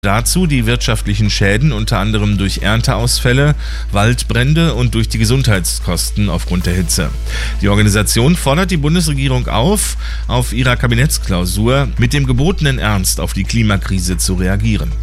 Dazu die wirtschaftlichen Schäden unter anderem durch Ernteausfälle, Waldbrände und durch die Gesundheitskosten aufgrund der Hitze. Die Organisation fordert die Bundesregierung auf ihrer Kabinettsklausur mit dem gebotenen Ernst auf die Klimakrise zu reagieren.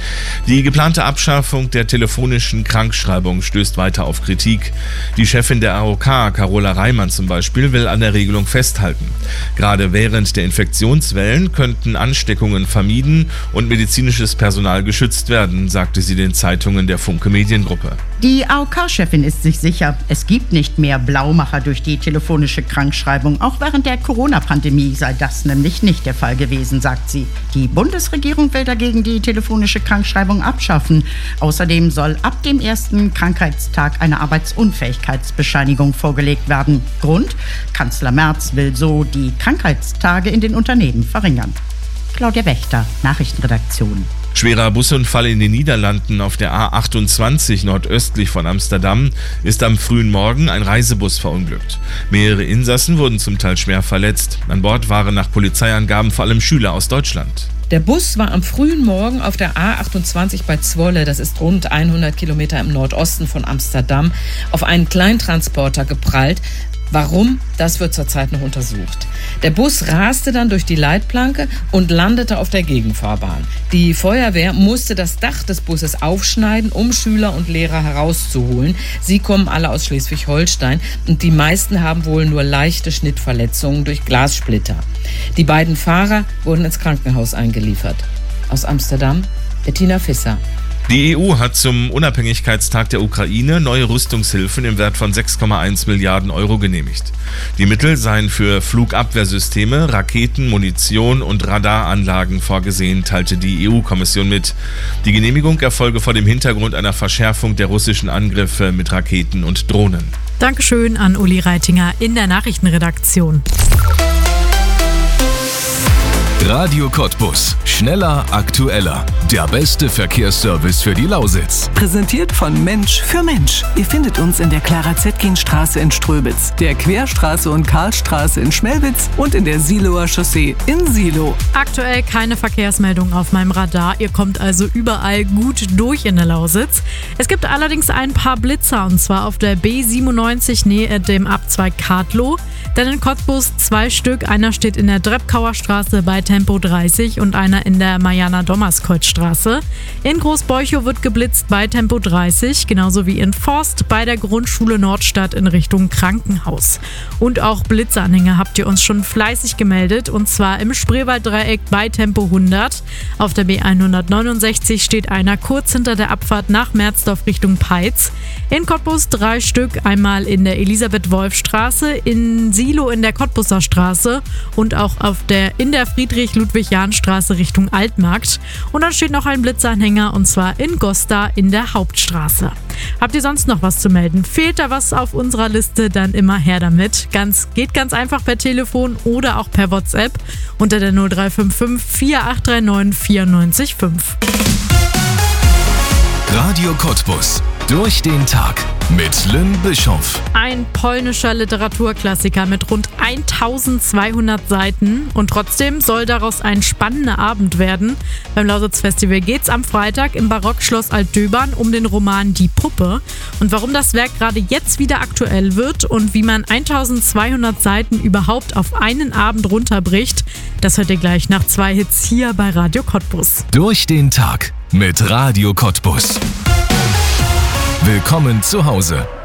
Die geplante Abschaffung der telefonischen Krankschreibung stößt weiter auf Kritik. Die Chefin der AOK, Carola Reimann zum Beispiel, will an der Regelung festhalten. Gerade während der Infektionswellen könnten Ansteckungen vermieden und medizinisches Personal geschützt werden, sagte sie den Zeitungen der Funke Mediengruppe. Die AOK-Chefin ist sich sicher, es gibt nicht mehr Blaumacher durch die telefonische Krankschreibung. Auch während der Corona-Pandemie sei das nämlich nicht der Fall gewesen, sagt sie. Die Bundesregierung will dagegen die telefonische Krankschreibung abschaffen. Außerdem soll ab dem ersten Krankheitstag eine Arbeitsunfähigkeitsbescheinigung vorgelegt werden. Grund: Kanzler Merz will so die Krankheitstage in den Unternehmen verringern. Claudia Wächter, Nachrichtenredaktion. Schwerer Busunfall in den Niederlanden auf der A28 nordöstlich von Amsterdam ist am frühen Morgen ein Reisebus verunglückt. Mehrere Insassen wurden zum Teil schwer verletzt. An Bord waren nach Polizeiangaben vor allem Schüler aus Deutschland. Der Bus war am frühen Morgen auf der A28 bei Zwolle, das ist rund 100 Kilometer im Nordosten von Amsterdam, auf einen Kleintransporter geprallt. Warum? Das wird zurzeit noch untersucht. Der Bus raste dann durch die Leitplanke und landete auf der Gegenfahrbahn. Die Feuerwehr musste das Dach des Busses aufschneiden, um Schüler und Lehrer herauszuholen. Sie kommen alle aus Schleswig-Holstein und die meisten haben wohl nur leichte Schnittverletzungen durch Glassplitter. Die beiden Fahrer wurden ins Krankenhaus eingeliefert. Aus Amsterdam, Bettina Visser. Die EU hat zum Unabhängigkeitstag der Ukraine neue Rüstungshilfen im Wert von 6,1 Milliarden Euro genehmigt. Die Mittel seien für Flugabwehrsysteme, Raketen, Munition und Radaranlagen vorgesehen, teilte die EU-Kommission mit. Die Genehmigung erfolge vor dem Hintergrund einer Verschärfung der russischen Angriffe mit Raketen und Drohnen. Dankeschön an Uli Reitinger in der Nachrichtenredaktion. Radio Cottbus. Schneller, aktueller. Der beste Verkehrsservice für die Lausitz. Präsentiert von Mensch für Mensch. Ihr findet uns in der Clara-Zetkin-Straße in Ströbitz, der Querstraße und Karlstraße in Schmelwitz und in der Siloer Chaussee in Silo. Aktuell keine Verkehrsmeldung auf meinem Radar. Ihr kommt also überall gut durch in der Lausitz. Es gibt allerdings ein paar Blitzer, und zwar auf der B97 nähe dem Abzweig Kadlow. Dann in Cottbus 2 Stück. Einer steht in der Drepkauer Straße bei Tempo 30 und einer in der Mariana-Dommerskreuz-Straße. In Großbeuchow wird geblitzt bei Tempo 30, genauso wie in Forst bei der Grundschule Nordstadt in Richtung Krankenhaus. Und auch Blitzanhänger habt ihr uns schon fleißig gemeldet, und zwar im Spreewalddreieck bei Tempo 100. Auf der B169 steht einer kurz hinter der Abfahrt nach Merzdorf Richtung Peitz. In Cottbus 3 Stück, einmal in der Elisabeth-Wolf-Straße, in Silo in der Cottbuser Straße und auch in der Friedrich-Ludwig-Jahn-Straße Richtung Altmarkt. Und dann steht noch ein Blitzanhänger, und zwar in Gosta in der Hauptstraße. Habt ihr sonst noch was zu melden? Fehlt da was auf unserer Liste? Dann immer her damit. Geht ganz einfach per Telefon oder auch per WhatsApp unter der 0355 4839 94 Radio Cottbus. Durch den Tag mit Lynn Bischoff. Ein polnischer Literaturklassiker mit rund 1200 Seiten, und trotzdem soll daraus ein spannender Abend werden. Beim Lausitz-Festival geht's am Freitag im Barockschloss Altdöbern um den Roman Die Puppe. Und warum das Werk gerade jetzt wieder aktuell wird und wie man 1200 Seiten überhaupt auf einen Abend runterbricht, das hört ihr gleich nach 2 Hits hier bei Radio Cottbus. Durch den Tag mit Radio Cottbus. Willkommen zu Hause.